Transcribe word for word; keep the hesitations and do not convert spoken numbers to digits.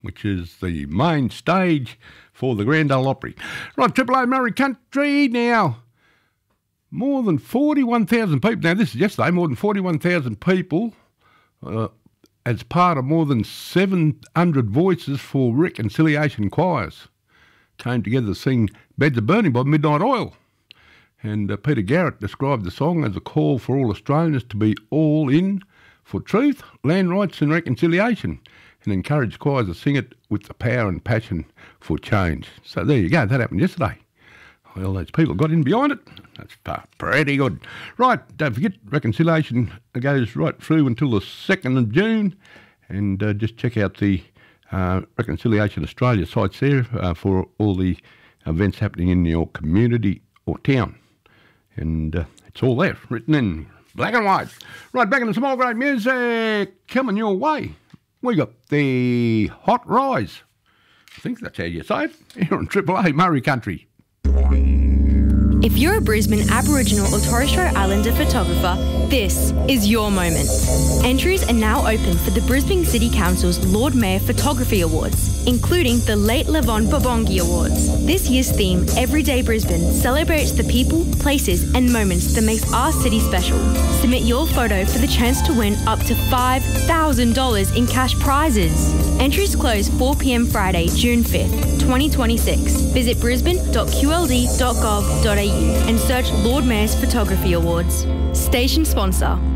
which is the main stage for the Grand Ole Opry. Right, Triple A Murray Country now. More than forty-one thousand people. Now, this is yesterday, more than forty-one thousand people uh, as part of more than seven hundred voices for reconciliation choirs came together to sing Beds Are Burning by Midnight Oil. And uh, Peter Garrett described the song as a call for all Australians to be all in for truth, land rights and reconciliation, and encouraged choirs to sing it with the power and passion for change. So there you go, that happened yesterday. Well, those people got in behind it. That's pretty good. Right, don't forget, reconciliation goes right through until the second of June. And uh, just check out the uh, Reconciliation Australia sites there uh, for all the events happening in your community or town. And uh, it's all there, written in black and white. Right, back into some more great music coming your way. We got the Hot Rise. I think that's how you say it. Here on Triple A Murray Country. If you're a Brisbane Aboriginal or Torres Strait Islander photographer, this is your moment. Entries are now open for the Brisbane City Council's Lord Mayor Photography Awards, including the Late Levon Bobongi Awards. This year's theme, Everyday Brisbane, celebrates the people, places and moments that makes our city special. Submit your photo for the chance to win up to five thousand dollars in cash prizes. Entries close four p.m. Friday, June fifth, twenty twenty-six. Visit brisbane dot q l d dot gov dot a u and search Lord Mayor's Photography Awards. Station sponsor,